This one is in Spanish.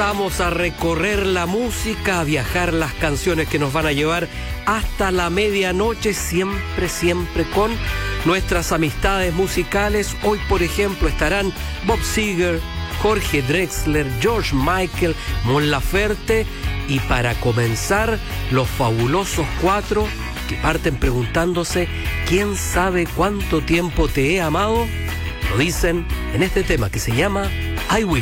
Vamos a recorrer la música, a viajar las canciones que nos van a llevar hasta la medianoche, siempre con nuestras amistades musicales. Hoy, por ejemplo, estarán Bob Seger, Jorge Drexler, George Michael, Mon Laferte y para comenzar, los fabulosos Cuatro que parten preguntándose ¿quién sabe cuánto tiempo te he amado? Lo dicen en este tema que se llama I Will.